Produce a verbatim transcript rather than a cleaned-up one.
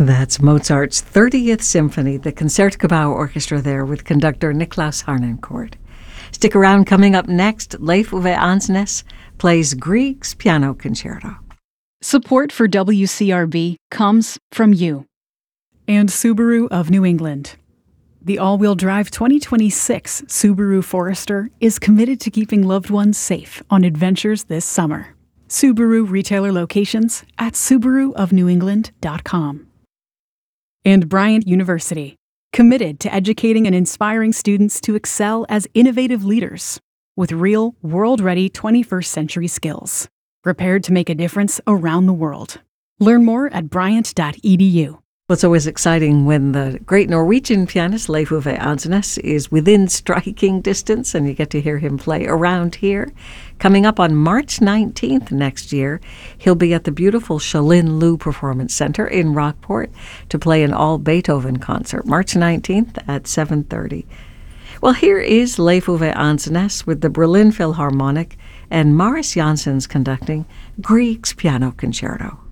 That's Mozart's thirtieth Symphony, the Concertgebouw Orchestra there with conductor Niklaus Harnoncourt. Stick around, coming up next, Leif Ove Andsnes plays Grieg's Piano Concerto. Support for W C R B comes from you. And Subaru of New England. The all-wheel drive twenty twenty-six Subaru Forester is committed to keeping loved ones safe on adventures this summer. Subaru retailer locations at subaru of new england dot com. And Bryant University, committed to educating and inspiring students to excel as innovative leaders with real, world-ready twenty-first century skills, prepared to make a difference around the world. Learn more at bryant dot e d u. Well, it's always exciting when the great Norwegian pianist Leif Ove Andsnes is within striking distance and you get to hear him play around here. Coming up on March nineteenth next year, he'll be at the beautiful Shalin Liu Performance Center in Rockport to play an all-Beethoven concert, March nineteenth at seven thirty. Well, here is Leif Ove Andsnes with the Berlin Philharmonic and Mariss Jansons conducting Grieg's Piano Concerto.